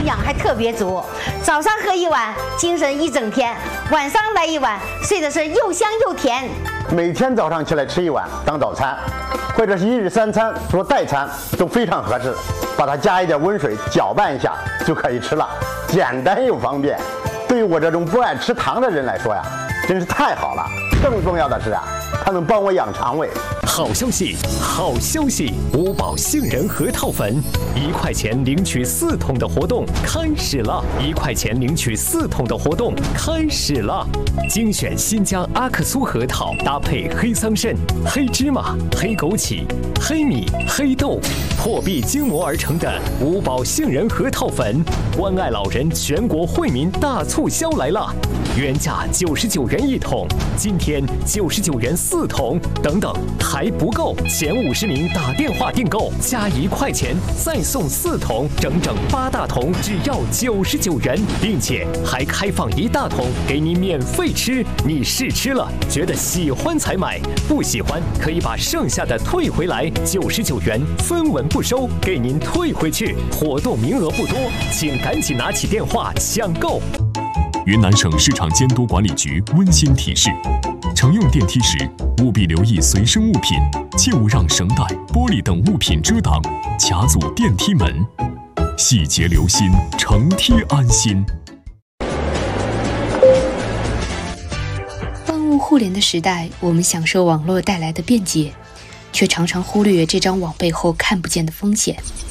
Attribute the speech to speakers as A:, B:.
A: 养还特别足。早上喝一碗，精神一整天；晚上来一碗，睡的是又香又甜。
B: 每天早上起来吃一碗当早餐，或者是1日3餐做代餐，都非常合适。把它加一点温水搅拌一下就可以吃了，简单又方便。对于我这种不爱吃糖的人来说呀，真是太好了。更重要的是啊，它能帮我养肠胃。
C: 好消息，好消息！五宝杏仁核桃粉，1块钱领取4桶的活动开始了！1块钱领取4桶的活动开始了！精选新疆阿克苏核桃，搭配黑桑葚、黑芝麻、黑枸杞、黑米、黑豆，破壁精磨而成的五宝杏仁核桃粉，关爱老人全国惠民大促销来了！原价99元1桶，今天99元4桶，等等还不够，前50名打电话订购加1块钱再送4桶，整整8大桶只要99元，并且还开放1大桶给你免费吃。你试吃了觉得喜欢才买，不喜欢可以把剩下的退回来，99元分文不收，给您退回去。活动名额不多，请赶紧拿起电话抢购。
D: 云南省市场监督管理局温馨提示：乘用电梯时，务必留意随身物品，切勿让绳带、玻璃等物品遮挡、卡阻电梯门。细节留心，乘梯安心。
E: 万物互联的时代，我们享受网络带来的便捷，却常常忽略这张网背后看不见的风险。